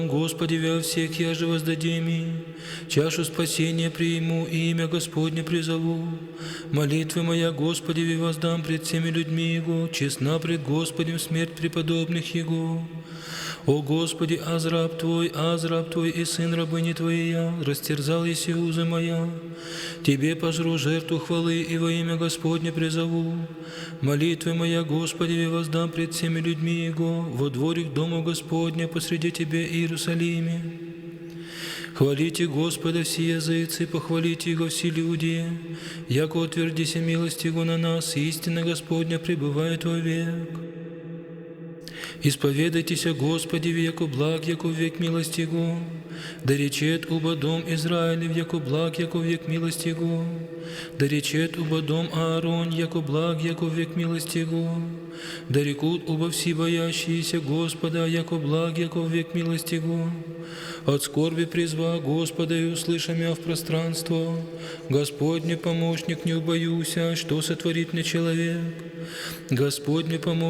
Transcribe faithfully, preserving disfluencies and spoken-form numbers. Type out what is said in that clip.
Господи, во всех я же воздадими, чашу спасения приму и имя Господне призову. Молитвы моя, Господи, ви воздам пред всеми людьми Его, честна пред Господем смерть преподобных Его. О Господи, аз раб Твой, аз раб Твой и сын рабыни Твоей я, растерзал еси узы моя. Тебе пожру жертву хвалы и во имя Господне призову. Молитвы моя, Господи, ви воздам пред всеми людьми Его, во дворик дома Господня посреди Тебе Иерусалиме. Хвалите Господа все языцы, похвалите Его все люди, яко утвердися милость Его на нас, и истина Господня пребывает вовек. Исповедайтеся Господи, яко благ, яко век милость Его. Да речет уба дом Израилев, яко благ, яко век милость Его. Да речет уба дом Аарон, яко благ, яко век милость Его. Да рекут уба все боящиеся Господа, яко благ, яко век милость Его. От скорби призва Господа и услыша мя в пространство. Господне помощник, не убоюся, что сотворит мне человек. Господне помощник.